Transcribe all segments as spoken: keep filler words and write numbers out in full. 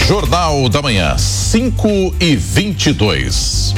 Jornal da Manhã, cinco e vinte e dois.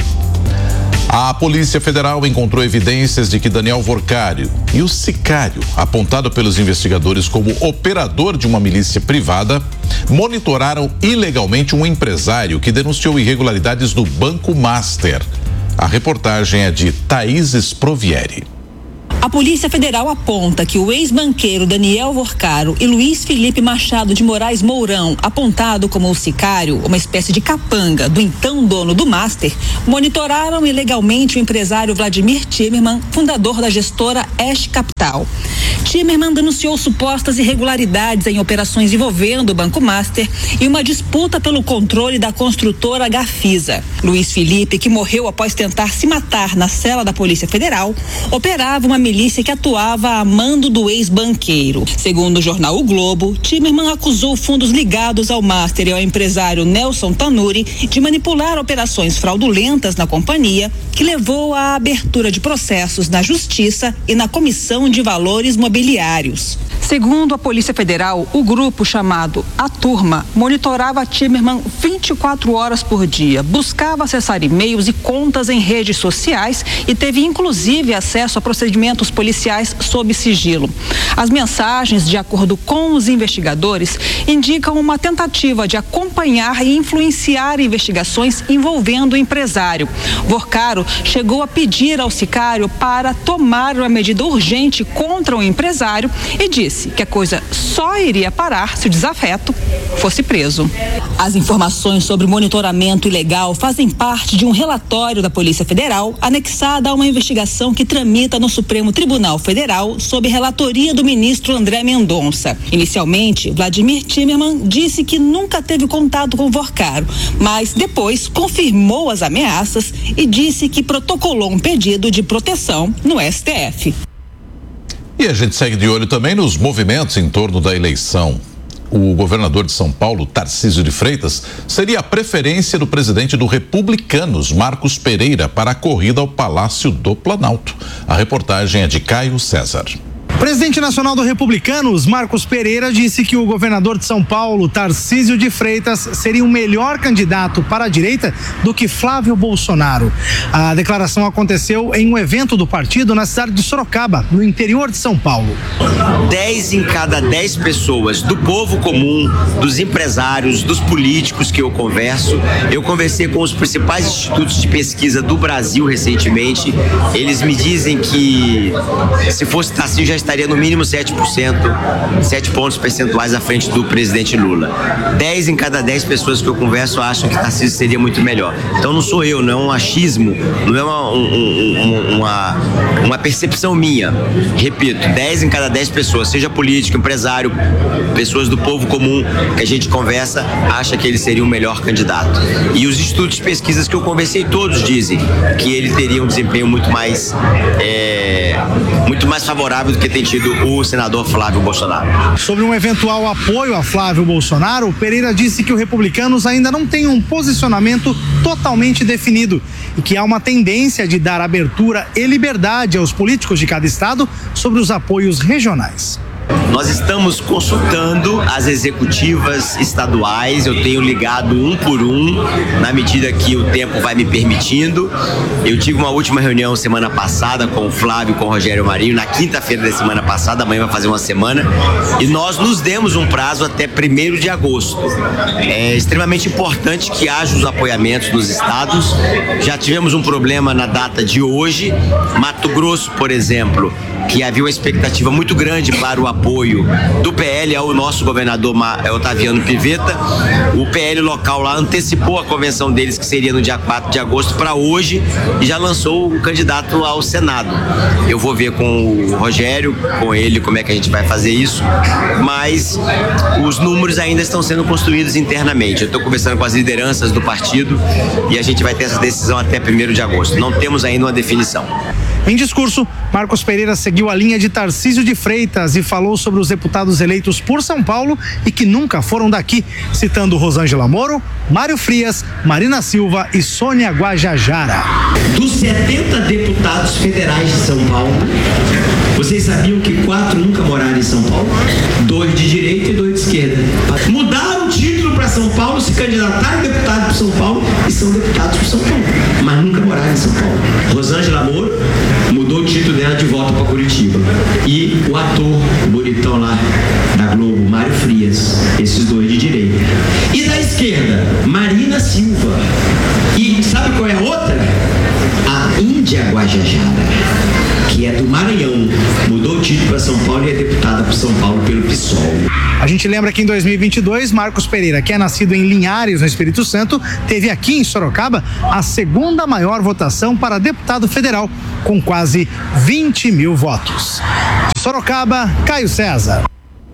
A Polícia Federal encontrou evidências de que Daniel Vorcário e o sicário, apontado pelos investigadores como operador de uma milícia privada, monitoraram ilegalmente um empresário que denunciou irregularidades do Banco Master. A reportagem é de Thaís Sprovieri. A Polícia Federal aponta que o ex-banqueiro Daniel Vorcário e Luiz Felipe Machado de Moraes Mourão, apontado como o sicário, uma espécie de capanga do então dono do Master, monitoraram ilegalmente o empresário Vladimir Timerman, fundador da gestora Ash Capital. Timerman denunciou supostas irregularidades em operações envolvendo o Banco Master e uma disputa pelo controle da construtora Gafisa. Luiz Felipe, que morreu após tentar se matar na cela da Polícia Federal, operava uma milícia que atuava a mando do ex-banqueiro. Segundo o jornal O Globo, Timerman acusou fundos ligados ao Master e ao empresário Nelson Tanuri de manipular operações fraudulentas na companhia, que levou à abertura de processos na Justiça e na Comissão de Valores Mobiliários. Segundo a Polícia Federal, o grupo chamado A Turma monitorava Timerman vinte e quatro horas por dia, buscava acessar e-mails e contas em redes sociais e teve inclusive acesso a procedimentos policiais sob sigilo. As mensagens, de acordo com os investigadores, indicam uma tentativa de acompanhar e influenciar investigações envolvendo o empresário. Vorcário chegou a pedir ao sicário para tomar uma medida urgente contra o empresário e disse que a coisa só iria parar se o desafeto fosse preso. As informações sobre o monitoramento ilegal fazem parte de um relatório da Polícia Federal anexada a uma investigação que tramita no Supremo Tribunal Federal sob relatoria do ministro André Mendonça. Inicialmente, Vladimir Timerman disse que nunca teve contato com Vorcário, mas depois confirmou as ameaças e disse que protocolou um pedido de proteção no S T F. E a gente segue de olho também nos movimentos em torno da eleição. O governador de São Paulo, Tarcísio de Freitas, seria a preferência do presidente do Republicanos, Marcos Pereira, para a corrida ao Palácio do Planalto. A reportagem é de Caio César. Presidente nacional do Republicanos, Marcos Pereira, disse que o governador de São Paulo, Tarcísio de Freitas, seria um melhor candidato para a direita do que Flávio Bolsonaro. A declaração aconteceu em um evento do partido na cidade de Sorocaba, no interior de São Paulo. Dez em cada dez pessoas do povo comum, dos empresários, dos políticos que eu converso, eu conversei com os principais institutos de pesquisa do Brasil recentemente. Eles me dizem que se fosse Tarcísio já estaria no mínimo sete por cento, sete pontos percentuais à frente do presidente Lula. dez em cada dez pessoas que eu converso acham que Tarcísio seria muito melhor. Então não sou eu, não é um achismo, não é uma, um, uma, uma percepção minha. Repito, dez em cada dez pessoas, seja político, empresário, pessoas do povo comum que a gente conversa, acha que ele seria o melhor candidato. E os institutos de pesquisas que eu conversei, todos dizem que ele teria um desempenho muito mais, é, muito mais favorável do que tem tido o senador Flávio Bolsonaro. Sobre um eventual apoio a Flávio Bolsonaro, Pereira disse que os republicanos ainda não têm um posicionamento totalmente definido e que há uma tendência de dar abertura e liberdade aos políticos de cada estado sobre os apoios regionais. Nós estamos consultando as executivas estaduais, eu tenho ligado um por um, na medida que o tempo vai me permitindo. Eu tive uma última reunião semana passada com o Flávio, com o Rogério Marinho, na quinta-feira da semana passada, amanhã vai fazer uma semana, e nós nos demos um prazo até primeiro de agosto. É extremamente importante que haja os apoiamentos dos estados. Já tivemos um problema na data de hoje, Mato Grosso, por exemplo, que havia uma expectativa muito grande para o apoio do P L ao nosso governador Otaviano Pivetta. O P L local lá antecipou a convenção deles, que seria no dia quatro de agosto, para hoje, e já lançou o candidato ao Senado. Eu vou ver com o Rogério, com ele, como é que a gente vai fazer isso, mas os números ainda estão sendo construídos internamente. Eu estou conversando com as lideranças do partido e a gente vai ter essa decisão até primeiro de agosto. Não temos ainda uma definição. Em discurso, Marcos Pereira seguiu a linha de Tarcísio de Freitas e falou sobre os deputados eleitos por São Paulo e que nunca foram daqui, citando Rosângela Moro, Mário Frias, Marina Silva e Sônia Guajajara. Dos setenta deputados federais de São Paulo, vocês sabiam que quatro nunca moraram em São Paulo? Dois de direita e dois de esquerda. Mudaram o título para São Paulo, se candidataram a deputado por São Paulo e são deputados por São Paulo, mas nunca moraram em São Paulo. Rosângela Moro mudou o título dela de volta para Curitiba. E o ator, o bonitão lá da Globo, Mário Frias, esses dois de direita. E da esquerda, Marina Silva. E sabe qual é a outra? A Índia Guajajara, que é do Maranhão, mudou o título para São Paulo e é deputada por São Paulo pelo PSOL. A gente lembra que em dois mil e vinte e dois, Marcos Pereira, que é nascido em Linhares, no Espírito Santo, teve aqui em Sorocaba a segunda maior votação para deputado federal, com quase vinte mil votos. De Sorocaba, Caio César.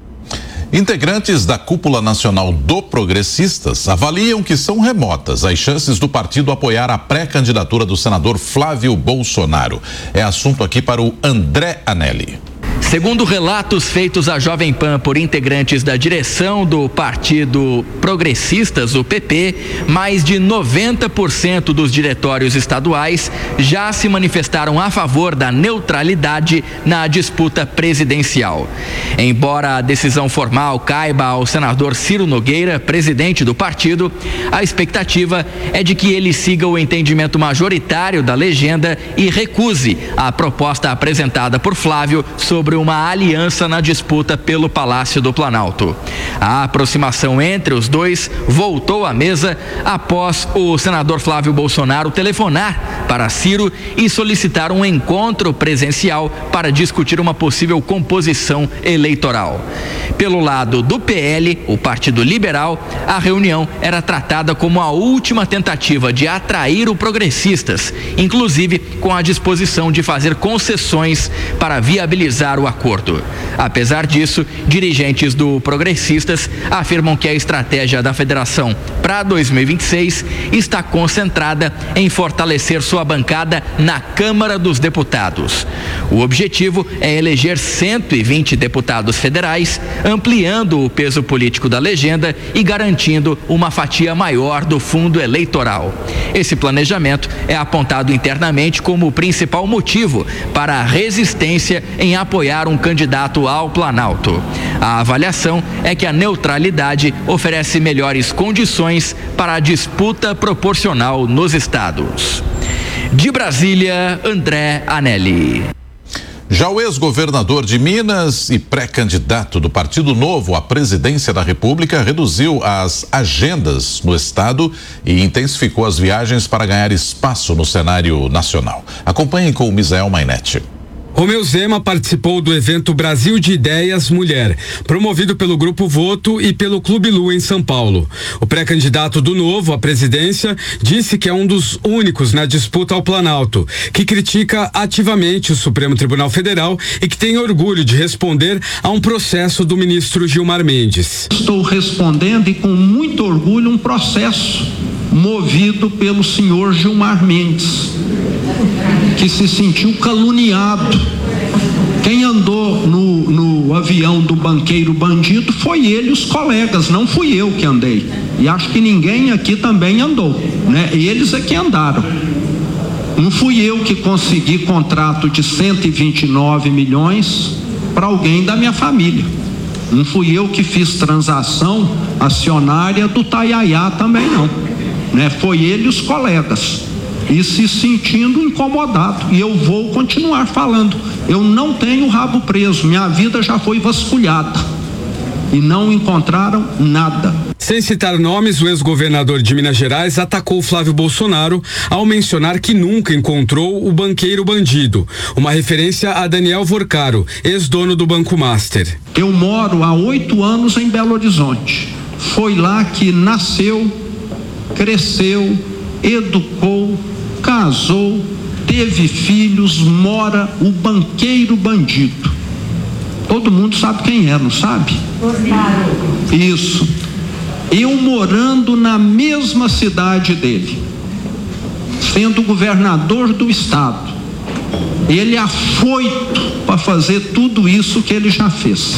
Integrantes da Cúpula Nacional do Progressistas avaliam que são remotas as chances do partido apoiar a pré-candidatura do senador Flávio Bolsonaro. É assunto aqui para o André Anelli. Segundo relatos feitos à Jovem Pan por integrantes da direção do Partido Progressistas, o P P, mais de noventa por cento dos diretórios estaduais já se manifestaram a favor da neutralidade na disputa presidencial. Embora a decisão formal caiba ao senador Ciro Nogueira, presidente do partido, a expectativa é de que ele siga o entendimento majoritário da legenda e recuse a proposta apresentada por Flávio sobre uma aliança na disputa pelo Palácio do Planalto. A aproximação entre os dois voltou à mesa após o senador Flávio Bolsonaro telefonar para Ciro e solicitar um encontro presencial para discutir uma possível composição eleitoral. Pelo lado do P L, o Partido Liberal, a reunião era tratada como a última tentativa de atrair o Progressistas, inclusive com a disposição de fazer concessões para viabilizar o acordo. Apesar disso, dirigentes do Progressistas afirmam que a estratégia da federação para dois mil e vinte e seis está concentrada em fortalecer sua bancada na Câmara dos Deputados. O objetivo é eleger cento e vinte deputados federais, ampliando o peso político da legenda e garantindo uma fatia maior do fundo eleitoral. Esse planejamento é apontado internamente como o principal motivo para a resistência em apoiar um candidato ao Planalto. A avaliação é que a neutralidade oferece melhores condições para a disputa proporcional nos estados. De Brasília, André Anelli. Já o ex-governador de Minas e pré-candidato do Partido Novo à presidência da República reduziu as agendas no estado e intensificou as viagens para ganhar espaço no cenário nacional. Acompanhem com o Misael Mainetti. Romeu Zema participou do evento Brasil de Ideias Mulher, promovido pelo Grupo Voto e pelo Clube Lu em São Paulo. O pré-candidato do Novo à presidência disse que é um dos únicos na disputa ao Planalto, que critica ativamente o Supremo Tribunal Federal e que tem orgulho de responder a um processo do ministro Gilmar Mendes. Estou respondendo e com muito orgulho um processo movido pelo senhor Gilmar Mendes, que se sentiu caluniado. Quem andou no, no avião do banqueiro bandido foi ele e os colegas, não fui eu que andei. E acho que ninguém aqui também andou, né? Eles é que andaram. Não fui eu que consegui contrato de cento e vinte e nove milhões para alguém da minha família. Não fui eu que fiz transação acionária do Taiaiá também não, né? Foi ele e os colegas. E se sentindo incomodado. E eu vou continuar falando. Eu não tenho rabo preso. Minha vida já foi vasculhada. E não encontraram nada. Sem citar nomes, o ex-governador de Minas Gerais atacou Flávio Bolsonaro ao mencionar que nunca encontrou o banqueiro bandido. Uma referência a Daniel Vorcaro, ex-dono do Banco Master. Eu moro há oito anos em Belo Horizonte. Foi lá que nasceu, cresceu, educou, casou, teve filhos, mora o banqueiro bandido. Todo mundo sabe quem é, não sabe? Isso. Eu morando na mesma cidade dele, sendo governador do estado, ele afoito para fazer tudo isso que ele já fez.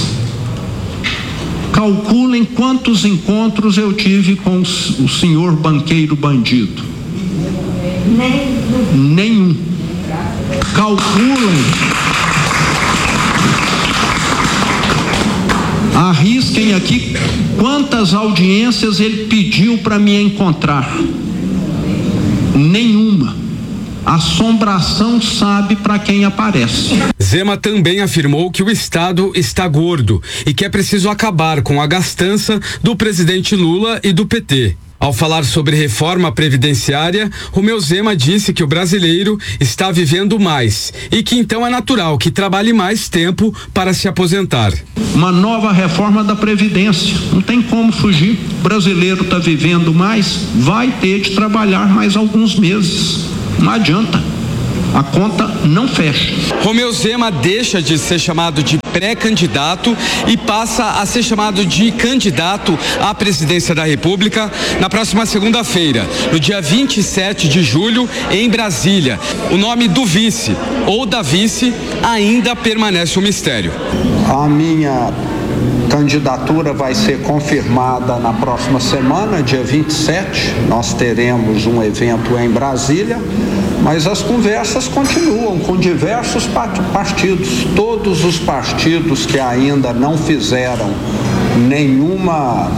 Calculem quantos encontros eu tive com o senhor banqueiro bandido. Nenhum. Nenhum. Calculem. Arrisquem aqui quantas audiências ele pediu para me encontrar. Nenhuma. Assombração sabe para quem aparece. Zema também afirmou que o Estado está gordo e que é preciso acabar com a gastança do presidente Lula e do P T. Ao falar sobre reforma previdenciária, Romeu Zema disse que o brasileiro está vivendo mais e que então é natural que trabalhe mais tempo para se aposentar. Uma nova reforma da Previdência, não tem como fugir. O brasileiro está vivendo mais, vai ter de trabalhar mais alguns meses. Não adianta. A conta não fecha. Romeu Zema deixa de ser chamado de pré-candidato e passa a ser chamado de candidato à presidência da República na próxima segunda-feira, no dia vinte e sete de julho, em Brasília. O nome do vice ou da vice ainda permanece um mistério. A minha candidatura vai ser confirmada na próxima semana, dia vinte e sete. Nós teremos um evento em Brasília, mas as conversas continuam com diversos partidos. Todos os partidos que ainda não fizeram nenhuma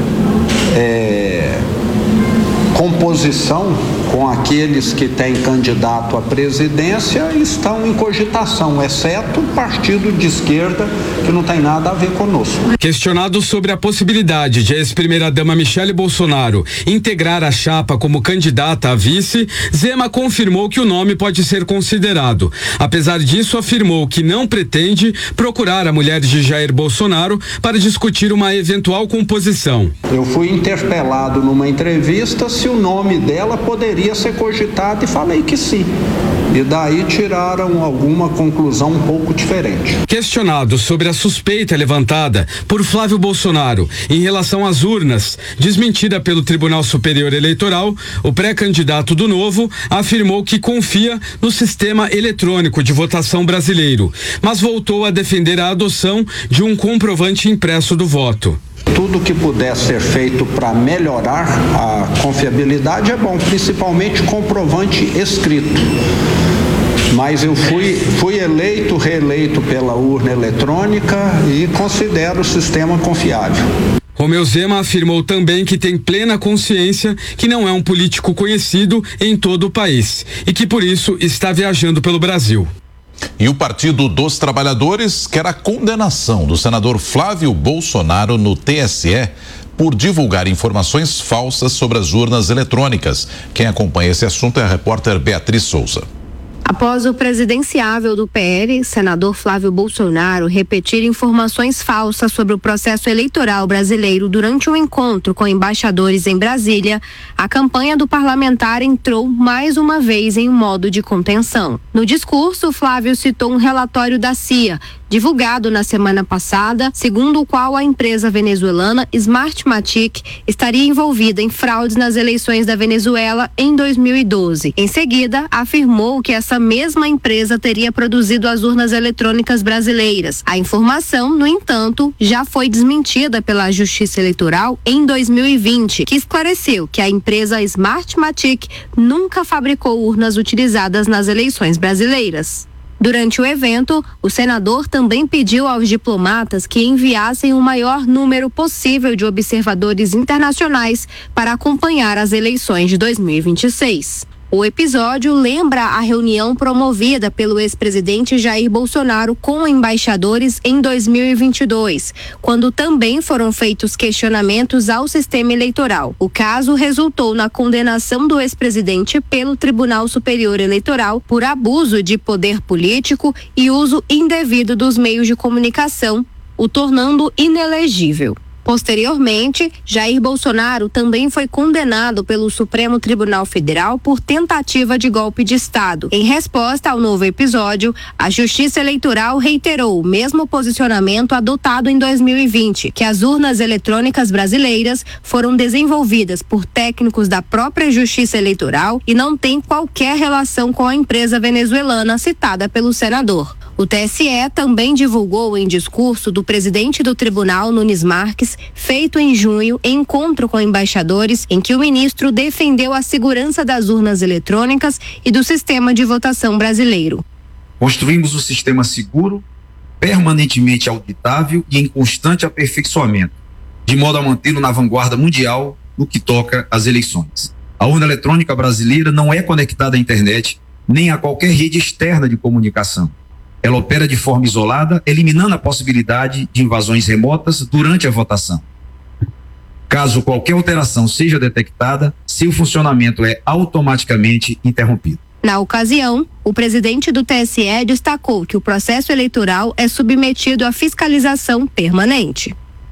é, composição com aqueles que têm candidato à presidência estão em cogitação, exceto o partido de esquerda, que não tem nada a ver conosco. Questionado sobre a possibilidade de a ex-primeira-dama Michele Bolsonaro integrar a chapa como candidata a vice, Zema confirmou que o nome pode ser considerado. Apesar disso, afirmou que não pretende procurar a mulher de Jair Bolsonaro para discutir uma eventual composição. Eu fui interpelado numa entrevista se o nome dela poderia ser cogitado e falei que sim. E daí tiraram alguma conclusão um pouco diferente. Questionado sobre a suspeita levantada por Flávio Bolsonaro em relação às urnas, desmentida pelo Tribunal Superior Eleitoral, o pré-candidato do Novo afirmou que confia no sistema eletrônico de votação brasileiro, mas voltou a defender a adoção de um comprovante impresso do voto. Tudo que puder ser feito para melhorar a confiabilidade é bom, principalmente comprovante escrito. Mas eu fui, fui eleito, reeleito pela urna eletrônica e considero o sistema confiável. Romeu Zema afirmou também que tem plena consciência que não é um político conhecido em todo o país e que por isso está viajando pelo Brasil. E o Partido dos Trabalhadores quer a condenação do senador Flávio Bolsonaro no T S E por divulgar informações falsas sobre as urnas eletrônicas. Quem acompanha esse assunto é a repórter Beatriz Souza. Após o presidenciável do P L, senador Flávio Bolsonaro, repetir informações falsas sobre o processo eleitoral brasileiro durante um encontro com embaixadores em Brasília, a campanha do parlamentar entrou mais uma vez em um modo de contenção. No discurso, Flávio citou um relatório da C I A, divulgado na semana passada, segundo o qual a empresa venezuelana Smartmatic estaria envolvida em fraudes nas eleições da Venezuela em dois mil e doze. Em seguida, afirmou que essa mesma empresa teria produzido as urnas eletrônicas brasileiras. A informação, no entanto, já foi desmentida pela Justiça Eleitoral em dois mil e vinte, que esclareceu que a empresa Smartmatic nunca fabricou urnas utilizadas nas eleições brasileiras. Durante o evento, o senador também pediu aos diplomatas que enviassem o maior número possível de observadores internacionais para acompanhar as eleições de dois mil e vinte e seis. O episódio lembra a reunião promovida pelo ex-presidente Jair Bolsonaro com embaixadores em dois mil e vinte e dois, quando também foram feitos questionamentos ao sistema eleitoral. O caso resultou na condenação do ex-presidente pelo Tribunal Superior Eleitoral por abuso de poder político e uso indevido dos meios de comunicação, o tornando inelegível. Posteriormente, Jair Bolsonaro também foi condenado pelo Supremo Tribunal Federal por tentativa de golpe de Estado. Em resposta ao novo episódio, a Justiça Eleitoral reiterou o mesmo posicionamento adotado em dois mil e vinte, que as urnas eletrônicas brasileiras foram desenvolvidas por técnicos da própria Justiça Eleitoral e não têm qualquer relação com a empresa venezuelana citada pelo senador. O T S E também divulgou em discurso do presidente do tribunal, Nunes Marques, feito em junho, encontro com embaixadores, em que o ministro defendeu a segurança das urnas eletrônicas e do sistema de votação brasileiro. Construímos um sistema seguro, permanentemente auditável e em constante aperfeiçoamento, de modo a mantê-lo na vanguarda mundial no que toca às eleições. A urna eletrônica brasileira não é conectada à internet nem a qualquer rede externa de comunicação. Ela opera de forma isolada, eliminando a possibilidade de invasões remotas durante a votação. Caso qualquer alteração seja detectada, seu funcionamento é automaticamente interrompido. Na ocasião, o presidente do T S E destacou que o processo eleitoral é submetido à fiscalização permanente.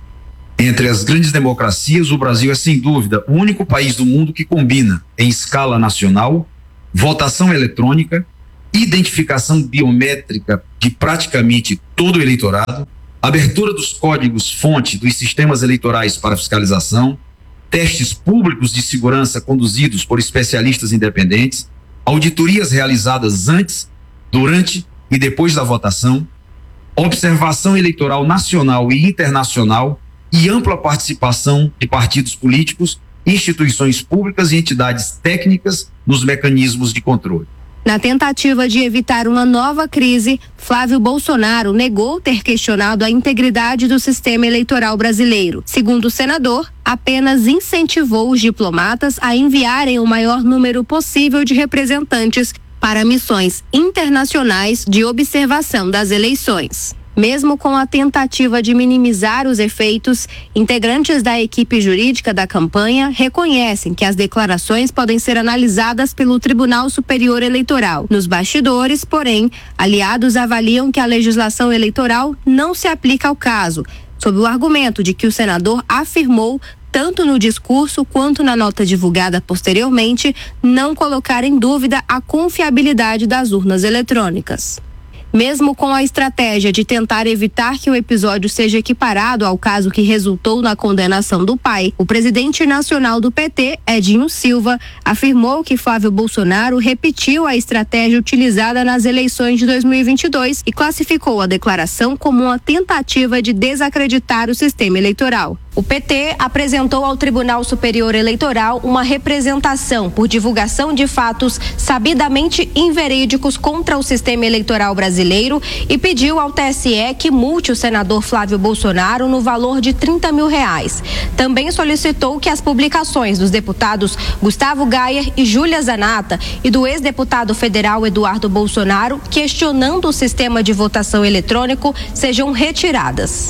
Entre as grandes democracias, o Brasil é sem dúvida o único país do mundo que combina, em escala nacional, votação eletrônica, identificação biométrica de praticamente todo o eleitorado, abertura dos códigos-fonte dos sistemas eleitorais para fiscalização, testes públicos de segurança conduzidos por especialistas independentes, auditorias realizadas antes, durante e depois da votação, observação eleitoral nacional e internacional e ampla participação de partidos políticos, instituições públicas e entidades técnicas nos mecanismos de controle. Na tentativa de evitar uma nova crise, Flávio Bolsonaro negou ter questionado a integridade do sistema eleitoral brasileiro. Segundo o senador, apenas incentivou os diplomatas a enviarem o maior número possível de representantes para missões internacionais de observação das eleições. Mesmo com a tentativa de minimizar os efeitos, integrantes da equipe jurídica da campanha reconhecem que as declarações podem ser analisadas pelo Tribunal Superior Eleitoral. Nos bastidores, porém, aliados avaliam que a legislação eleitoral não se aplica ao caso, sob o argumento de que o senador afirmou, tanto no discurso quanto na nota divulgada posteriormente, não colocar em dúvida a confiabilidade das urnas eletrônicas. Mesmo com a estratégia de tentar evitar que o episódio seja equiparado ao caso que resultou na condenação do pai, o presidente nacional do P T, Edinho Silva, afirmou que Flávio Bolsonaro repetiu a estratégia utilizada nas eleições de dois mil e vinte e dois e classificou a declaração como uma tentativa de desacreditar o sistema eleitoral. O P T apresentou ao Tribunal Superior Eleitoral uma representação por divulgação de fatos sabidamente inverídicos contra o sistema eleitoral brasileiro e pediu ao T S E que multe o senador Flávio Bolsonaro no valor de trinta mil reais. Também solicitou que as publicações dos deputados Gustavo Gayer e Júlia Zanata e do ex-deputado federal Eduardo Bolsonaro, questionando o sistema de votação eletrônico, sejam retiradas.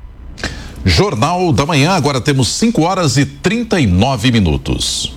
Jornal da Manhã, agora temos cinco horas e trinta e nove minutos.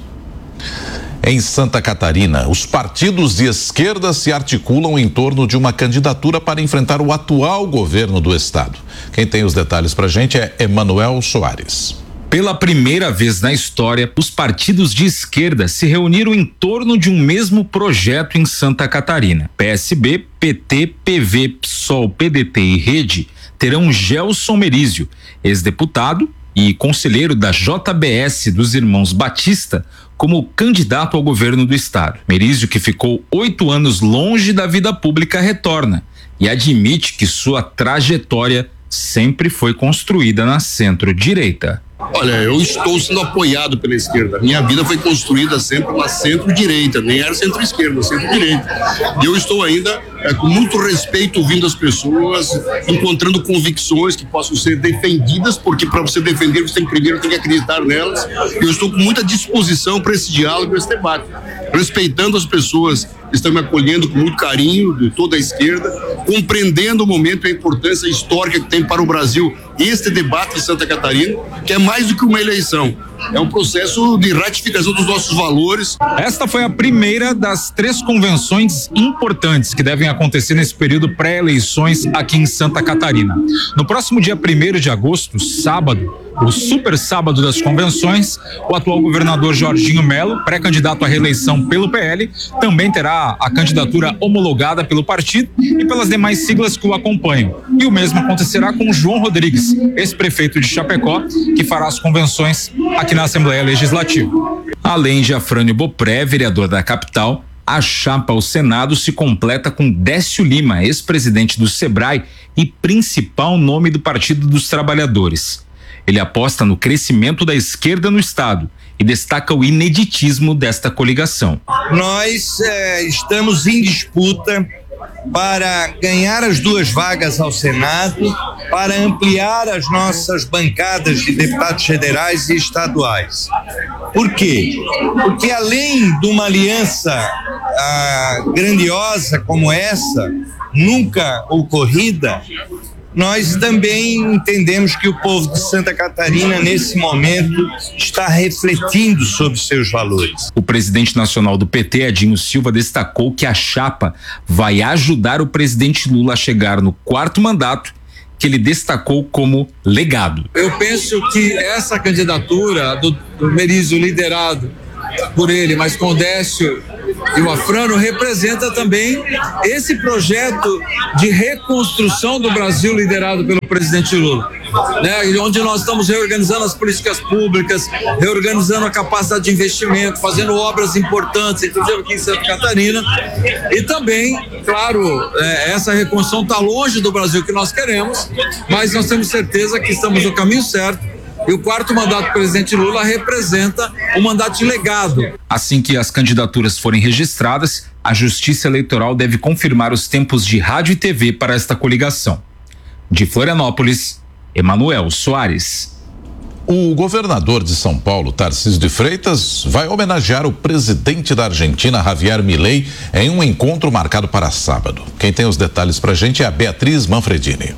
Em Santa Catarina, os partidos de esquerda se articulam em torno de uma candidatura para enfrentar o atual governo do estado. Quem tem os detalhes pra gente é Emanuel Soares. Pela primeira vez na história, os partidos de esquerda se reuniram em torno de um mesmo projeto em Santa Catarina. P S B, P T, P V, P SOL, P D T e Rede terão Gelson Merizio, ex-deputado e conselheiro da J B S dos Irmãos Batista, como candidato ao governo do estado. Merizio, que ficou oito anos longe da vida pública, retorna e admite que sua trajetória sempre foi construída na centro-direita. Olha, eu estou sendo apoiado pela esquerda. Minha vida foi construída sempre na centro-direita, nem era centro-esquerda, centro-direita. E eu estou ainda é, com muito respeito ouvindo as pessoas, encontrando convicções que possam ser defendidas, porque para você defender você tem primeiro tem que acreditar nelas. Eu estou com muita disposição para esse diálogo, para esse debate, respeitando as pessoas que estão me acolhendo com muito carinho, de toda a esquerda, compreendendo o momento e a importância histórica que tem para o Brasil este debate em Santa Catarina, que é mais do que uma eleição. É um processo de ratificação dos nossos valores. Esta foi a primeira das três convenções importantes que devem acontecer nesse período pré-eleições aqui em Santa Catarina. No próximo dia primeiro de agosto, sábado, o super sábado das convenções, o atual governador Jorginho Melo, pré-candidato à reeleição pelo P L, também terá a candidatura homologada pelo partido e pelas demais siglas que o acompanham. E o mesmo acontecerá com João Rodrigues, ex-prefeito de Chapecó, que fará as convenções aqui na Assembleia Legislativa. Além de Afrânio Bopré, vereador da capital, a chapa ao Senado se completa com Décio Lima, ex-presidente do Sebrae e principal nome do Partido dos Trabalhadores. Ele aposta no crescimento da esquerda no estado e destaca o ineditismo desta coligação. Nós eh, estamos em disputa para ganhar as duas vagas ao Senado, para ampliar as nossas bancadas de deputados federais e estaduais. Por quê? Porque além de uma aliança ah, grandiosa como essa, nunca ocorrida, nós também entendemos que o povo de Santa Catarina, nesse momento, está refletindo sobre seus valores. O presidente nacional do P T, Edinho Silva, destacou que a chapa vai ajudar o presidente Lula a chegar no quarto mandato, que ele destacou como legado. Eu penso que essa candidatura do, do Merizio, liderado por ele, mas com o Décio e o Afrano, representa também esse projeto de reconstrução do Brasil liderado pelo presidente Lula, né? Onde nós estamos reorganizando as políticas públicas, reorganizando a capacidade de investimento, fazendo obras importantes, inclusive aqui em Santa Catarina, e também, claro, é, essa reconstrução está longe do Brasil que nós queremos, mas nós temos certeza que estamos no caminho certo. E o quarto mandato do presidente Lula representa um mandato de legado. Assim que as candidaturas forem registradas, a Justiça Eleitoral deve confirmar os tempos de rádio e T V para esta coligação. De Florianópolis, Emanuel Soares. O governador de São Paulo, Tarcísio de Freitas, vai homenagear o presidente da Argentina, Javier Milei, em um encontro marcado para sábado. Quem tem os detalhes para a gente é a Beatriz Manfredini.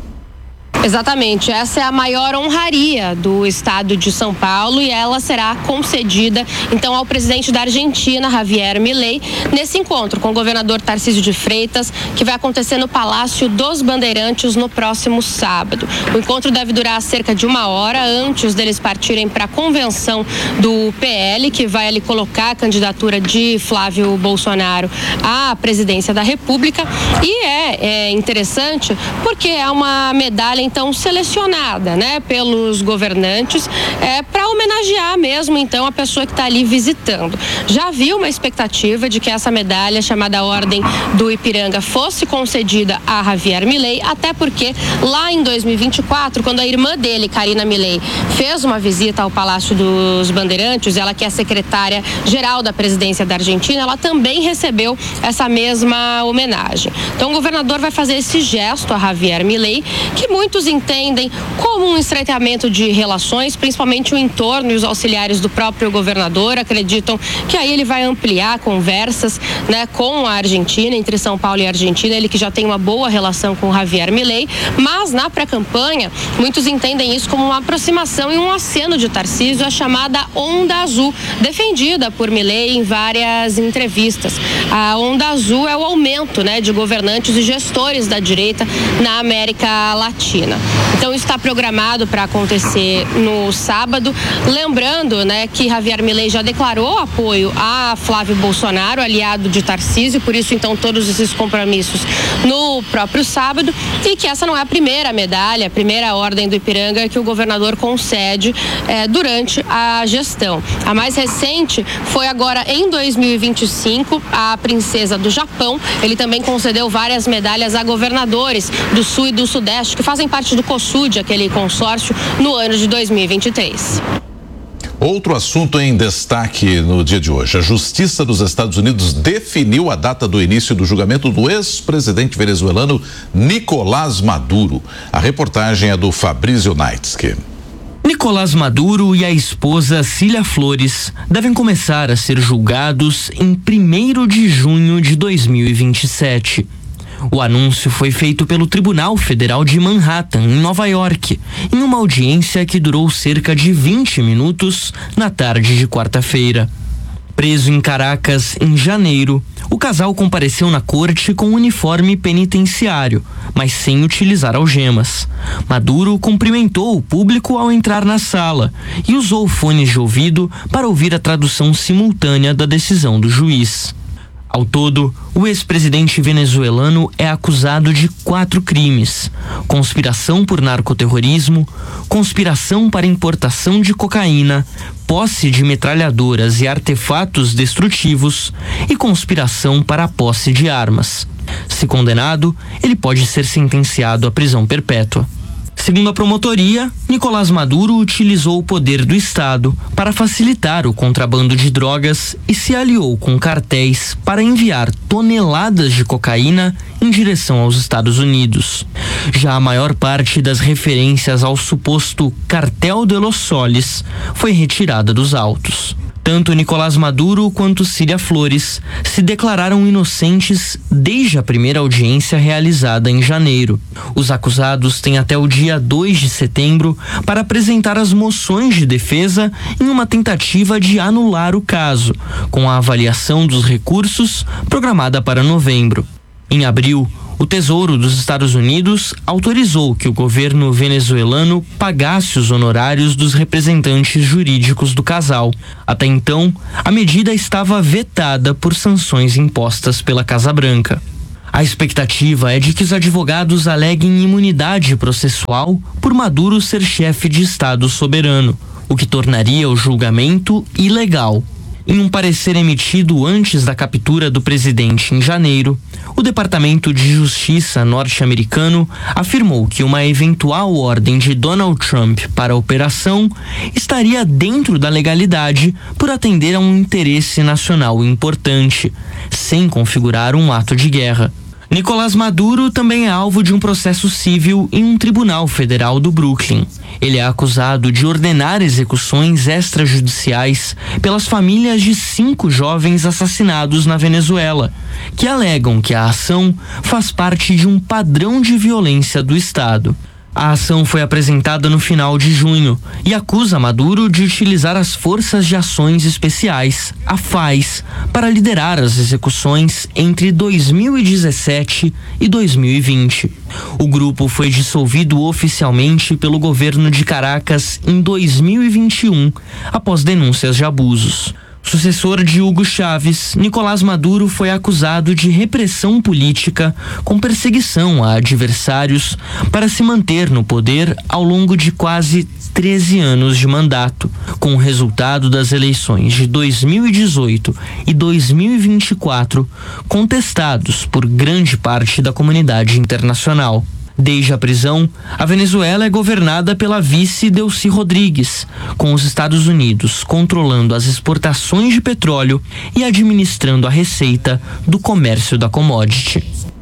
Exatamente, essa é a maior honraria do estado de São Paulo e ela será concedida então ao presidente da Argentina, Javier Milei, nesse encontro com o governador Tarcísio de Freitas, que vai acontecer no Palácio dos Bandeirantes no próximo sábado. O encontro deve durar cerca de uma hora antes deles partirem para a convenção do P L, que vai ali colocar a candidatura de Flávio Bolsonaro à presidência da República. E é, é interessante porque é uma medalha então selecionada, né, pelos governantes, é, para homenagear mesmo então a pessoa que está ali visitando. Já havia uma expectativa de que essa medalha, chamada Ordem do Ipiranga, fosse concedida a Javier Milei, até porque lá em dois mil e vinte e quatro, quando a irmã dele, Karina Milei, fez uma visita ao Palácio dos Bandeirantes, ela que é secretária geral da presidência da Argentina, ela também recebeu essa mesma homenagem. Então o governador vai fazer esse gesto a Javier Milei, que muitos entendem como um estreitamento de relações, principalmente o entorno e os auxiliares do próprio governador acreditam que aí ele vai ampliar conversas, né, com a Argentina, entre São Paulo e Argentina, ele que já tem uma boa relação com Javier Milei, mas na pré-campanha muitos entendem isso como uma aproximação e um aceno de Tarcísio à chamada Onda Azul, defendida por Milei em várias entrevistas. A Onda Azul é o aumento, né, de governantes e gestores da direita na América Latina. Então isso está programado para acontecer no sábado, lembrando, né, que Javier Milei já declarou apoio a Flávio Bolsonaro, aliado de Tarcísio, por isso então todos esses compromissos no próprio sábado, e que essa não é a primeira medalha, a primeira Ordem do Ipiranga que o governador concede eh, durante a gestão. A mais recente foi agora em dois mil e vinte e cinco, a princesa do Japão. Ele também concedeu várias medalhas a governadores do Sul e do Sudeste que fazem parte do COSUD, aquele consórcio, no ano de dois mil e vinte e três. Outro assunto em destaque no dia de hoje. A Justiça dos Estados Unidos definiu a data do início do julgamento do ex-presidente venezuelano Nicolás Maduro. A reportagem é do Fabrício Naitsky. Nicolás Maduro e a esposa Cília Flores devem começar a ser julgados em primeiro de junho de dois mil e vinte e sete. O anúncio foi feito pelo Tribunal Federal de Manhattan, em Nova York, em uma audiência que durou cerca de vinte minutos na tarde de quarta-feira. Preso em Caracas em janeiro, o casal compareceu na corte com uniforme penitenciário, mas sem utilizar algemas. Maduro cumprimentou o público ao entrar na sala e usou fones de ouvido para ouvir a tradução simultânea da decisão do juiz. Ao todo, o ex-presidente venezuelano é acusado de quatro crimes: conspiração por narcoterrorismo, conspiração para importação de cocaína, posse de metralhadoras e artefatos destrutivos e conspiração para a posse de armas. Se condenado, ele pode ser sentenciado à prisão perpétua. Segundo a promotoria, Nicolás Maduro utilizou o poder do Estado para facilitar o contrabando de drogas e se aliou com cartéis para enviar toneladas de cocaína em direção aos Estados Unidos. Já a maior parte das referências ao suposto Cartel de Los Soles foi retirada dos autos. Tanto Nicolás Maduro quanto Cília Flores se declararam inocentes desde a primeira audiência realizada em janeiro. Os acusados têm até o dia dois de setembro para apresentar as moções de defesa em uma tentativa de anular o caso, com a avaliação dos recursos programada para novembro. Em abril, o Tesouro dos Estados Unidos autorizou que o governo venezuelano pagasse os honorários dos representantes jurídicos do casal. Até então, a medida estava vetada por sanções impostas pela Casa Branca. A expectativa é de que os advogados aleguem imunidade processual por Maduro ser chefe de Estado soberano, o que tornaria o julgamento ilegal. Em um parecer emitido antes da captura do presidente em janeiro, o Departamento de Justiça norte-americano afirmou que uma eventual ordem de Donald Trump para a operação estaria dentro da legalidade por atender a um interesse nacional importante, sem configurar um ato de guerra. Nicolás Maduro também é alvo de um processo civil em um tribunal federal do Brooklyn. Ele é acusado de ordenar execuções extrajudiciais pelas famílias de cinco jovens assassinados na Venezuela, que alegam que a ação faz parte de um padrão de violência do Estado. A ação foi apresentada no final de junho e acusa Maduro de utilizar as Forças de Ações Especiais, a F A Es, para liderar as execuções entre dois mil e dezessete e dois mil e vinte. O grupo foi dissolvido oficialmente pelo governo de Caracas em dois mil e vinte e um, após denúncias de abusos. Sucessor de Hugo Chávez, Nicolás Maduro foi acusado de repressão política com perseguição a adversários para se manter no poder ao longo de quase treze anos de mandato, com o resultado das eleições de dois mil e dezoito e dois mil e vinte e quatro contestados por grande parte da comunidade internacional. Desde a prisão, a Venezuela é governada pela vice Delcy Rodrigues, com os Estados Unidos controlando as exportações de petróleo e administrando a receita do comércio da commodity.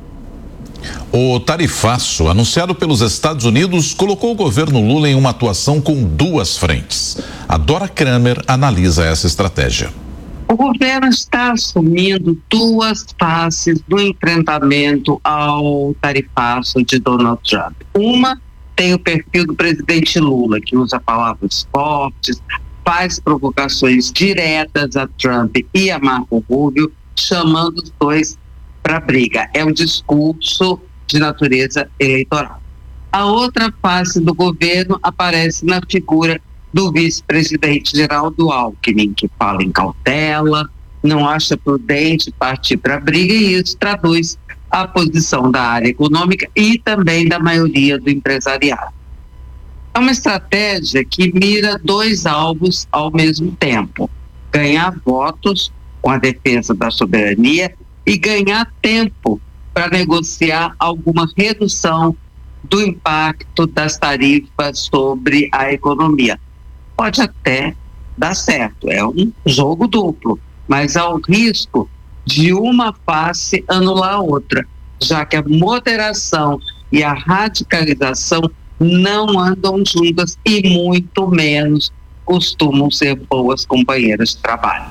O tarifaço anunciado pelos Estados Unidos colocou o governo Lula em uma atuação com duas frentes. A Dora Kramer analisa essa estratégia. O governo está assumindo duas faces do enfrentamento ao tarifaço de Donald Trump. Uma tem o perfil do presidente Lula, que usa palavras fortes, faz provocações diretas a Trump e a Marco Rubio, chamando os dois para briga. É um discurso de natureza eleitoral. A outra face do governo aparece na figura do vice-presidente Geraldo Alckmin, que fala em cautela, não acha prudente partir para a briga, e isso traduz a posição da área econômica e também da maioria do empresariado. É uma estratégia que mira dois alvos ao mesmo tempo: ganhar votos com a defesa da soberania e ganhar tempo para negociar alguma redução do impacto das tarifas sobre a economia. Pode até dar certo, é um jogo duplo, mas há o risco de uma face anular a outra, já que a moderação e a radicalização não andam juntas e muito menos costumam ser boas companheiras de trabalho.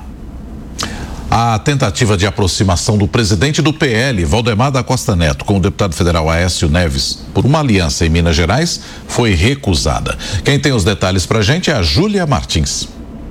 A tentativa de aproximação do presidente do P L, Valdemar da Costa Neto, com o deputado federal Aécio Neves, por uma aliança em Minas Gerais, foi recusada. Quem tem os detalhes pra gente é a Júlia Martins.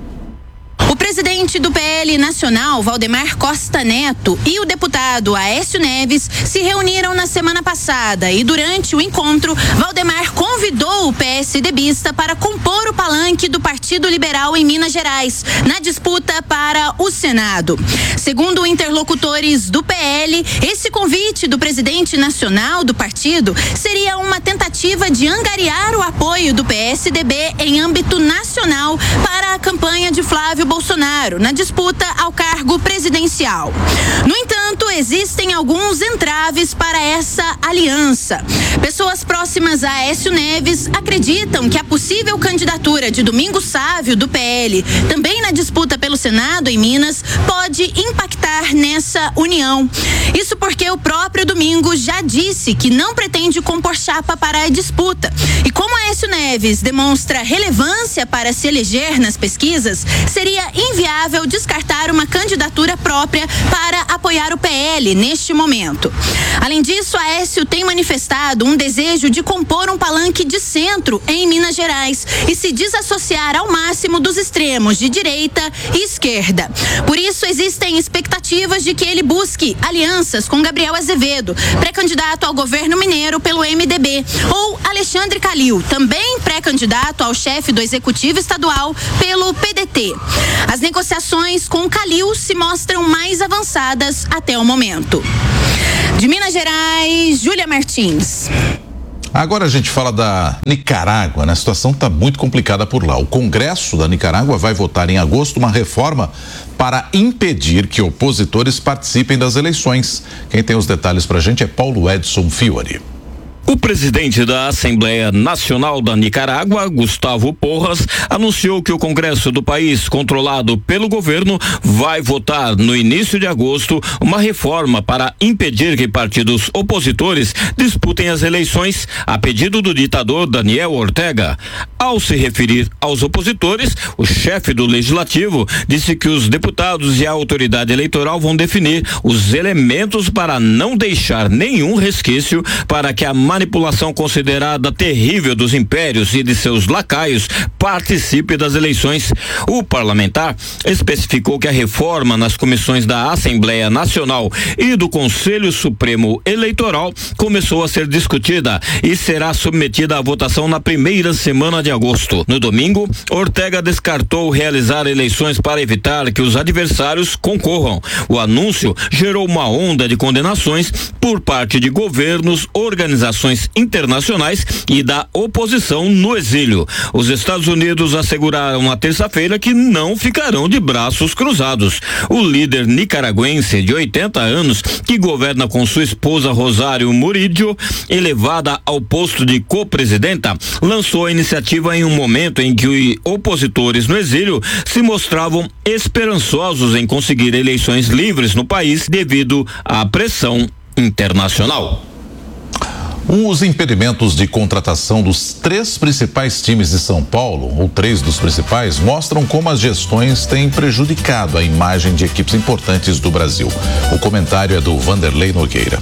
O presidente do P L Nacional, Valdemar Costa Neto, e o deputado Aécio Neves se reuniram na semana passada e, durante o encontro, Valdemar convidou o PSDBista para compor o palanque do Partido Liberal em Minas Gerais, na disputa para o Senado. Segundo interlocutores do P L, esse convite do presidente nacional do partido seria uma tentativa de angariar o apoio do P S D B em âmbito nacional para a campanha campanha de Flávio Bolsonaro na disputa ao cargo presidencial. No entanto, existem alguns entraves para essa aliança. Pessoas próximas a Aécio Neves acreditam que a possível candidatura de Domingos Sávio, do P L, também na disputa pelo Senado em Minas, pode impactar nessa união. Isso porque o próprio Domingos já disse que não pretende compor chapa para a disputa. E como Aécio Neves demonstra relevância para se eleger nas pesquisas, seria inviável descartar uma candidatura própria para apoiar o P L neste momento. Além disso, Aécio tem manifestado um desejo de compor um palanque de centro em Minas Gerais e se desassociar ao máximo dos extremos de direita e esquerda. Por isso, existem expectativas de que ele busque alianças com Gabriel Azevedo, pré-candidato ao governo mineiro pelo M D B, ou Alexandre Calil, também pré-candidato ao chefe do executivo estadual pelo P D T. As negociações com Calil se mostram mais avançadas até o momento. De Minas Gerais, Júlia Martins. Agora a gente fala da Nicarágua, né? A situação está muito complicada por lá. O Congresso da Nicarágua vai votar em agosto uma reforma para impedir que opositores participem das eleições. Quem tem os detalhes para a gente é Paulo Edson Fiore. O presidente da Assembleia Nacional da Nicarágua, Gustavo Porras, anunciou que o Congresso do país, controlado pelo governo, vai votar no início de agosto uma reforma para impedir que partidos opositores disputem as eleições, a pedido do ditador Daniel Ortega. Ao se referir aos opositores, o chefe do legislativo disse que os deputados e a autoridade eleitoral vão definir os elementos para não deixar nenhum resquício para que a manipulação considerada terrível dos impérios e de seus lacaios participe das eleições. O parlamentar especificou que a reforma nas comissões da Assembleia Nacional e do Conselho Supremo Eleitoral começou a ser discutida e será submetida à votação na primeira semana de agosto. No domingo, Ortega descartou realizar eleições para evitar que os adversários concorram. O anúncio gerou uma onda de condenações por parte de governos, organizações internacionais e da oposição no exílio. Os Estados Unidos asseguraram na terça-feira que não ficarão de braços cruzados. O líder nicaragüense de oitenta anos, que governa com sua esposa Rosário Murillo, elevada ao posto de co-presidenta, lançou a iniciativa em um momento em que opositores no exílio se mostravam esperançosos em conseguir eleições livres no país devido à pressão internacional. Os impedimentos de contratação dos três principais times de São Paulo, ou três dos principais, mostram como as gestões têm prejudicado a imagem de equipes importantes do Brasil. O comentário é do Vanderlei Nogueira.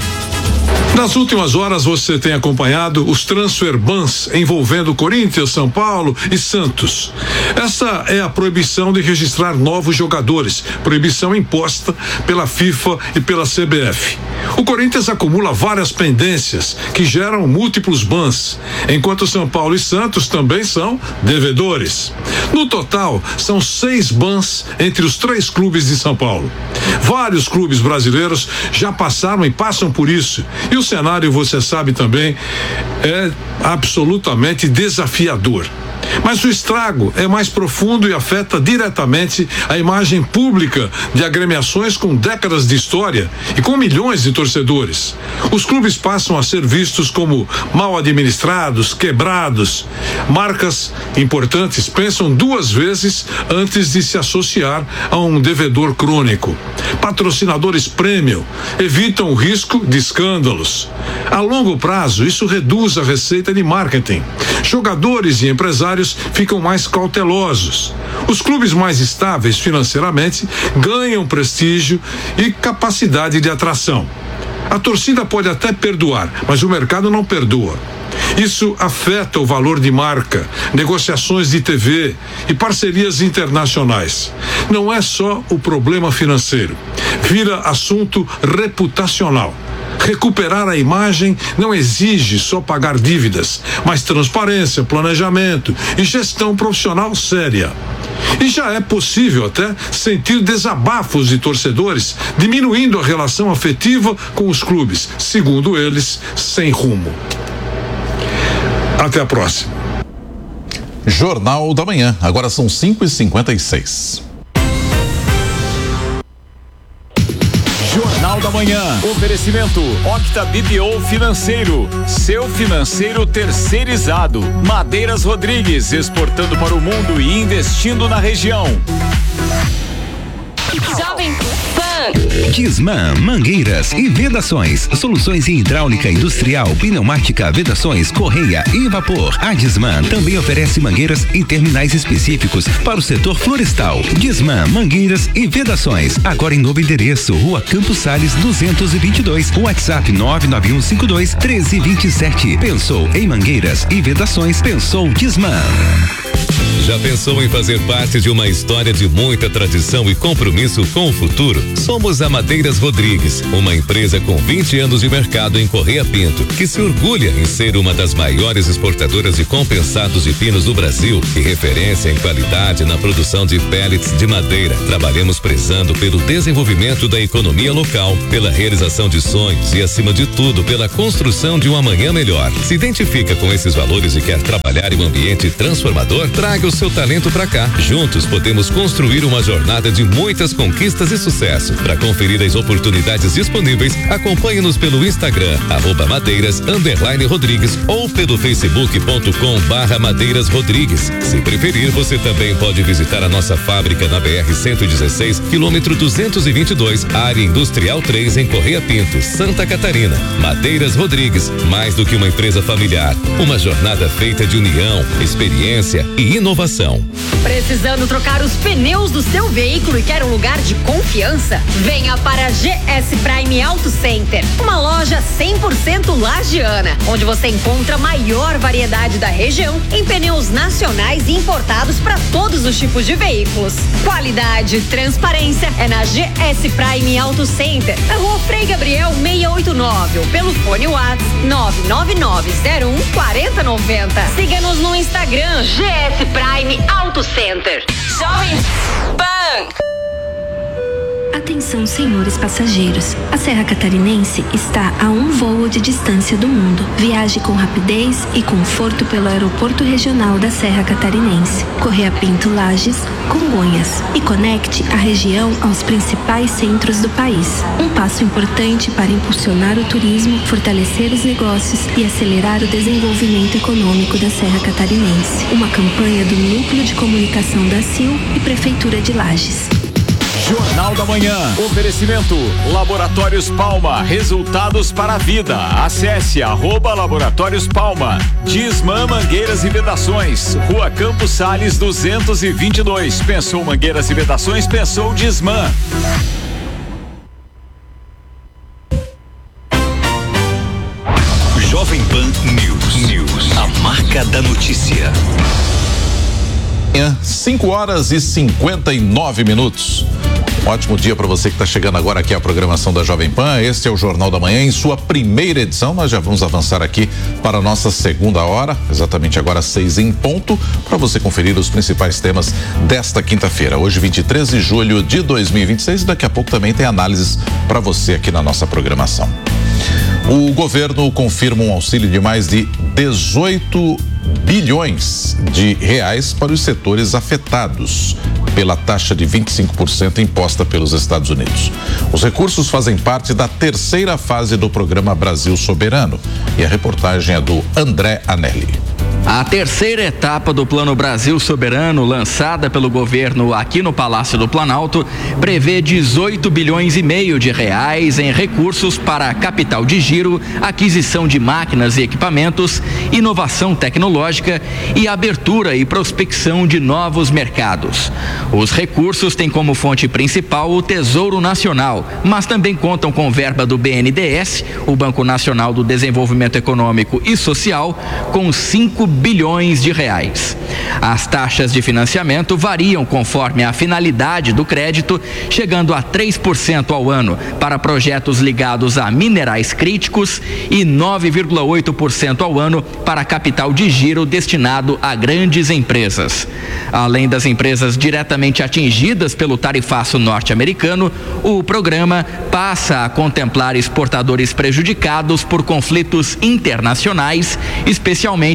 Nas últimas horas você tem acompanhado os transfer bans envolvendo Corinthians, São Paulo e Santos. Essa é a proibição de registrar novos jogadores, proibição imposta pela FIFA e pela C B F. O Corinthians acumula várias pendências que geram múltiplos bans, enquanto São Paulo e Santos também são devedores. No total, são seis bans entre os três clubes de São Paulo. Vários clubes brasileiros já passaram e passam por isso. E o cenário, você sabe também, é absolutamente desafiador. Mas o estrago é mais profundo e afeta diretamente a imagem pública de agremiações com décadas de história e com milhões de torcedores. Os clubes passam a ser vistos como mal administrados, quebrados. Marcas importantes pensam duas vezes antes de se associar a um devedor crônico. Patrocinadores premium evitam o risco de escândalos. A longo prazo, isso reduz a receita de marketing. Jogadores e empresários ficam mais cautelosos. Os clubes mais estáveis financeiramente ganham prestígio e capacidade de atração. A torcida pode até perdoar, mas o mercado não perdoa. Isso afeta o valor de marca, negociações de T V e parcerias internacionais. Não é só o problema financeiro, vira assunto reputacional. Recuperar a imagem não exige só pagar dívidas, mas transparência, planejamento e gestão profissional séria. E já é possível até sentir desabafos de torcedores, diminuindo a relação afetiva com os clubes, segundo eles, sem rumo. Até a próxima. Jornal da Manhã. Agora são cinco e cinquenta e seis. Jornal da Manhã. Oferecimento Octa B P O Financeiro. Seu financeiro terceirizado. Madeiras Rodrigues, exportando para o mundo e investindo na região. Jovem Pan. Disman, mangueiras e vedações. Soluções em hidráulica industrial, pneumática, vedações, correia e vapor. A Disman também oferece mangueiras em terminais específicos para o setor florestal. Disman, mangueiras e vedações. Agora em novo endereço, Rua Campos Sales duzentos e vinte e dois. WhatsApp nove nove um cinco dois um três dois sete. Pensou em mangueiras e vedações? Pensou Disman. Já pensou em fazer parte de uma história de muita tradição e compromisso com o futuro? Somos a Madeiras Rodrigues, uma empresa com vinte anos de mercado em Correia Pinto, que se orgulha em ser uma das maiores exportadoras de compensados de pinos do Brasil e referência em qualidade na produção de pellets de madeira. Trabalhamos prezando pelo desenvolvimento da economia local, pela realização de sonhos e, acima de tudo, pela construção de um amanhã melhor. Se identifica com esses valores e quer trabalhar em um ambiente transformador? Traga o seu talento pra cá. Juntos podemos construir uma jornada de muitas conquistas e sucesso. Para conferir as oportunidades disponíveis, acompanhe-nos pelo Instagram, arroba madeiras, underline Rodrigues, ou pelo facebook ponto com barra madeiras Rodrigues. Se preferir, você também pode visitar a nossa fábrica na B R cento e dezesseis, quilômetro duzentos e vinte e dois, área industrial três, em Correia Pinto, Santa Catarina. Madeiras Rodrigues, mais do que uma empresa familiar, uma jornada feita de união, experiência e inovação. Precisando trocar os pneus do seu veículo e quer um lugar de confiança? Venha para a G S Prime Auto Center, uma loja cem por cento lagiana, onde você encontra a maior variedade da região em pneus nacionais e importados para todos os tipos de veículos. Qualidade e transparência é na G S Prime Auto Center, na Rua Frei Gabriel seiscentos e oitenta e nove, ou pelo fone WhatsApp nove nove nove zero um quatro zero nove zero. Siga-nos no Instagram G S Prime Auto Center. Jovem Pan. Atenção, senhores passageiros. A Serra Catarinense está a um voo de distância do mundo. Viaje com rapidez e conforto pelo Aeroporto Regional da Serra Catarinense, Correia Pinto Lages, Congonhas, e conecte a região aos principais centros do país. Um passo importante para impulsionar o turismo, fortalecer os negócios e acelerar o desenvolvimento econômico da Serra Catarinense. Uma campanha do Núcleo de Comunicação da C I L e Prefeitura de Lages. Jornal da Manhã. Oferecimento Laboratórios Palma. Resultados para a vida. Acesse arroba Laboratórios Palma. Disman Mangueiras e Vedações. Rua Campos Sales duzentos e vinte e dois. Pensou Mangueiras e Vedações? Pensou Disman. Jovem Pan News. News. A marca da notícia. cinco horas e cinquenta e nove minutos. Um ótimo dia para você que está chegando agora aqui à programação da Jovem Pan. Este é o Jornal da Manhã em sua primeira edição. Nós já vamos avançar aqui para a nossa segunda hora, exatamente agora seis em ponto, para você conferir os principais temas desta quinta-feira. Hoje, vinte e três de julho de dois mil e vinte e seis, e daqui a pouco também tem análises para você aqui na nossa programação. O governo confirma um auxílio de mais de dezoito bilhões de reais para os setores afetados pela taxa de vinte e cinco por cento imposta pelos Estados Unidos. Os recursos fazem parte da terceira fase do programa Brasil Soberano, e a reportagem é do André Anelli. A terceira etapa do Plano Brasil Soberano, lançada pelo governo aqui no Palácio do Planalto, prevê dezoito bilhões e meio de reais em recursos para capital de giro, aquisição de máquinas e equipamentos, inovação tecnológica e abertura e prospecção de novos mercados. Os recursos têm como fonte principal o Tesouro Nacional, mas também contam com verba do B N D E S, o Banco Nacional do Desenvolvimento Econômico e Social, com cinco bilhões de reais. As taxas de financiamento variam conforme a finalidade do crédito, chegando a três por cento ao ano para projetos ligados a minerais críticos e nove vírgula oito por cento ao ano para capital de giro destinado a grandes empresas. Além das empresas diretamente atingidas pelo tarifaço norte-americano, o programa passa a contemplar exportadores prejudicados por conflitos internacionais, especialmente a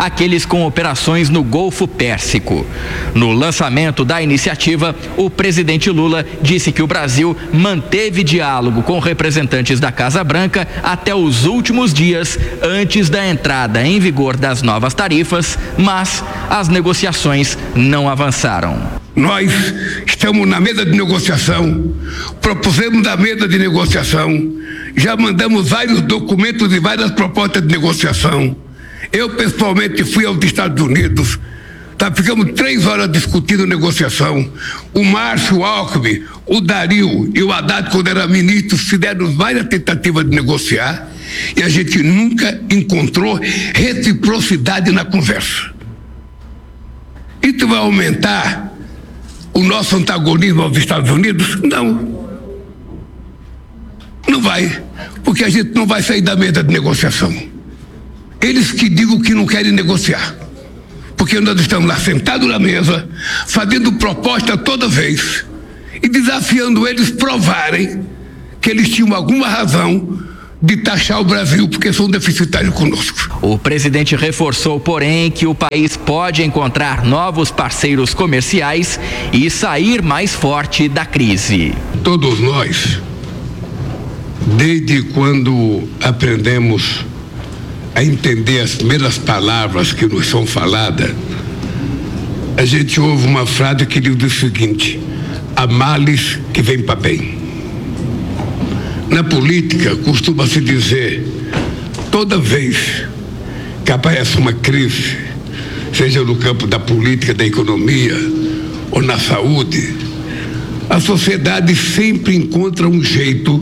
aqueles com operações no Golfo Pérsico. No lançamento da iniciativa, o presidente Lula disse que o Brasil manteve diálogo com representantes da Casa Branca até os últimos dias antes da entrada em vigor das novas tarifas, mas as negociações não avançaram. Nós estamos na mesa de negociação, propusemos a mesa de negociação, já mandamos vários documentos e várias propostas de negociação. Eu pessoalmente fui aos Estados Unidos, tá, ficamos três horas discutindo negociação. O Márcio, o Alckmin, o Dario e o Haddad, quando era ministro, fizeram várias tentativas de negociar e a gente nunca encontrou reciprocidade na conversa. Isso vai aumentar o nosso antagonismo aos Estados Unidos? Não. Não vai, porque a gente não vai sair da mesa de negociação. Eles que digam que não querem negociar, porque nós estamos lá sentados na mesa, fazendo proposta toda vez e desafiando eles provarem que eles tinham alguma razão de taxar o Brasil porque são deficitários conosco. O presidente reforçou, porém, que o país pode encontrar novos parceiros comerciais e sair mais forte da crise. Todos nós, desde quando aprendemos a entender as primeiras palavras que nos são faladas, a gente ouve uma frase que diz o seguinte: há males que vêm para bem. Na política, costuma-se dizer, toda vez que aparece uma crise, seja no campo da política, da economia ou na saúde, a sociedade sempre encontra um jeito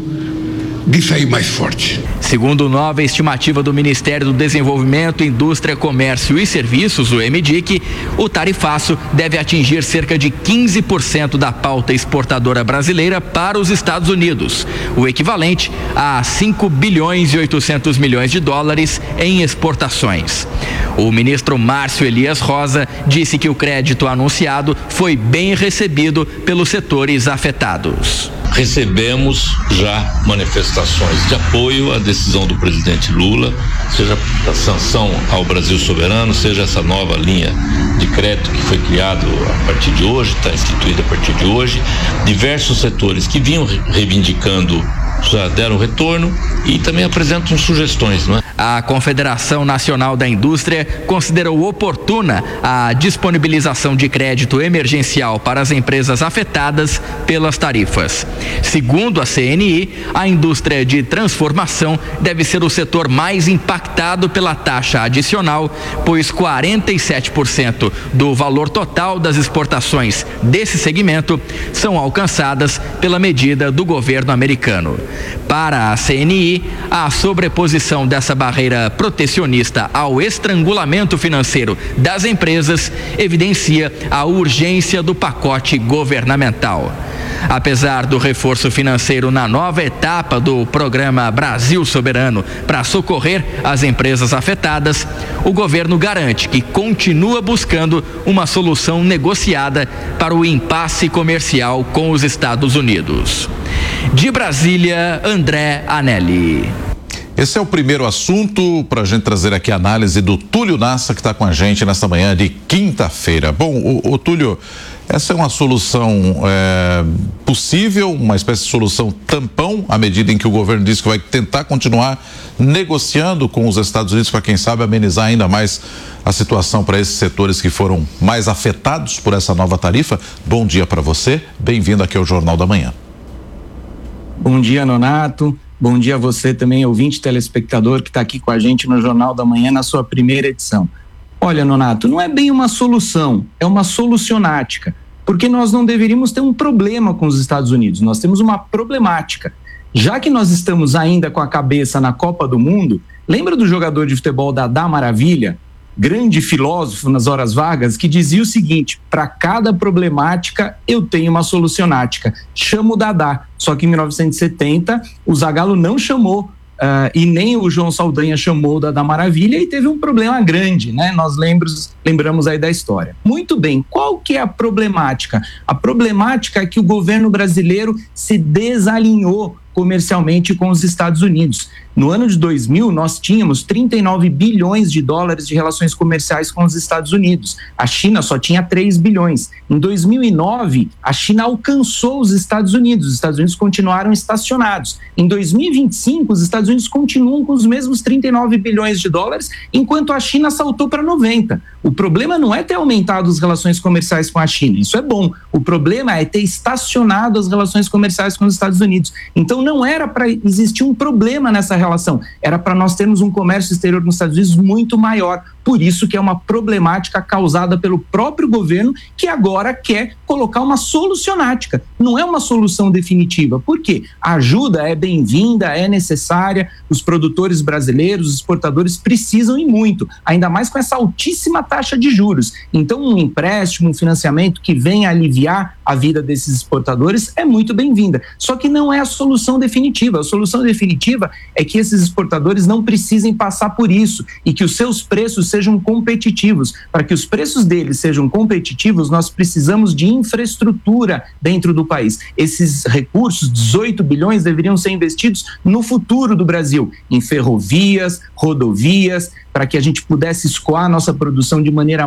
de sair mais forte. Segundo nova estimativa do Ministério do Desenvolvimento, Indústria, Comércio e Serviços, o M D I C, o tarifaço deve atingir cerca de quinze por cento da pauta exportadora brasileira para os Estados Unidos, o equivalente a cinco bilhões e oitocentos milhões de dólares em exportações. O ministro Márcio Elias Rosa disse que o crédito anunciado foi bem recebido pelos setores afetados. Recebemos já manifestações de apoio à decisão do presidente Lula, seja a sanção ao Brasil soberano, seja essa nova linha de crédito que foi criado a partir de hoje, está instituída a partir de hoje. Diversos setores que vinham reivindicando já deram retorno e também apresentam sugestões, não é? A Confederação Nacional da Indústria considerou oportuna a disponibilização de crédito emergencial para as empresas afetadas pelas tarifas. Segundo a C N I, a indústria de transformação deve ser o setor mais impactado pela taxa adicional, pois quarenta e sete por cento do valor total das exportações desse segmento são alcançadas pela medida do governo americano. Para a C N I, a sobreposição dessa barreira protecionista ao estrangulamento financeiro das empresas evidencia a urgência do pacote governamental. Apesar do reforço financeiro na nova etapa do programa Brasil Soberano para socorrer as empresas afetadas, o governo garante que continua buscando uma solução negociada para o impasse comercial com os Estados Unidos. De Brasília, André Anelli. Esse é o primeiro assunto para a gente trazer aqui a análise do Túlio Nassa, que está com a gente nesta manhã de quinta-feira. Bom, o, o Túlio, essa é uma solução é, possível, uma espécie de solução tampão, à medida em que o governo diz que vai tentar continuar negociando com os Estados Unidos para, quem sabe, amenizar ainda mais a situação para esses setores que foram mais afetados por essa nova tarifa. Bom dia para você, bem-vindo aqui ao Jornal da Manhã. Bom dia, Nonato. Bom dia a você também, ouvinte telespectador que está aqui com a gente no Jornal da Manhã, na sua primeira edição. Olha, Nonato, não é bem uma solução, é uma solucionática, porque nós não deveríamos ter um problema com os Estados Unidos, nós temos uma problemática. Já que nós estamos ainda com a cabeça na Copa do Mundo, lembra do jogador de futebol Dadá Maravilha, grande filósofo nas horas vagas, que dizia o seguinte: para cada problemática eu tenho uma solucionática, chamo o Dadá. Só que em mil novecentos e setenta o Zagallo não chamou uh, e nem o João Saldanha chamou o Dadá Maravilha e teve um problema grande, né? Nós lembramos, lembramos aí da história. Muito bem, qual que é a problemática? A problemática é que o governo brasileiro se desalinhou comercialmente com os Estados Unidos. No ano de dois mil, nós tínhamos trinta e nove bilhões de dólares de relações comerciais com os Estados Unidos. A China só tinha três bilhões. Em dois mil e nove, a China alcançou os Estados Unidos. Os Estados Unidos continuaram estacionados. Em dois mil e vinte e cinco, os Estados Unidos continuam com os mesmos trinta e nove bilhões de dólares, enquanto a China saltou para noventa. O problema não é ter aumentado as relações comerciais com a China, isso é bom. O problema é ter estacionado as relações comerciais com os Estados Unidos. Então não era para existir um problema nessa relação, era para nós termos um comércio exterior nos Estados Unidos muito maior. Por isso que é uma problemática causada pelo próprio governo, que agora quer colocar uma solucionática. Não é uma solução definitiva. Por quê? A ajuda é bem-vinda, é necessária, os produtores brasileiros, os exportadores precisam e muito, ainda mais com essa altíssima taxa de juros. Então um empréstimo, um financiamento que venha aliviar a vida desses exportadores é muito bem-vinda. Só que não é a solução definitiva. A solução definitiva é que esses exportadores não precisem passar por isso e que os seus preços sejam competitivos. Para que os preços deles sejam competitivos, nós precisamos de infraestrutura dentro do país. Esses recursos, dezoito bilhões, deveriam ser investidos no futuro do Brasil, em ferrovias, rodovias, para que a gente pudesse escoar a nossa produção de maneira